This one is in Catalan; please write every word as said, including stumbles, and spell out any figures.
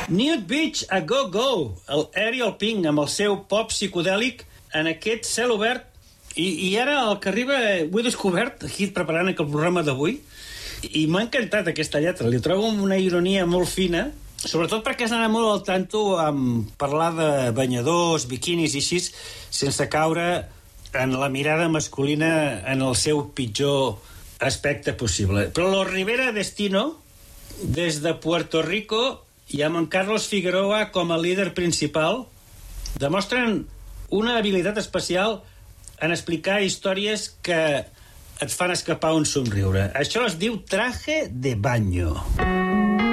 Nude Beach a Go Go, el Ariel Pink amb el seu pop psicodèlic en aquest cel obert. I, i ara el que arriba ho he descobert aquí preparant el programa d'avui i m'ha encantat aquesta lletra, li trobo una ironia molt fina, sobretot perquè has anat molt al tanto amb parlar de banyadors, biquinis i així, sense caure en la mirada masculina en el seu pitjor aspecte possible. Però los Rivera Destino, des de Puerto Rico, i amb en Carlos Figueroa com a líder principal, demostren una habilitat especial en explicar històries que et fan escapar un somriure. Això es diu Traje de Baño.